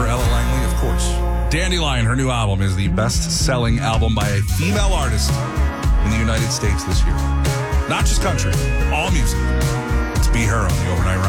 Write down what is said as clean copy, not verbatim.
for Ella Langley, of course. Dandelion, her new album, is the best-selling album by a female artist in the United States this year. Not just country, all music. It's Be Her on the Overnight Ride.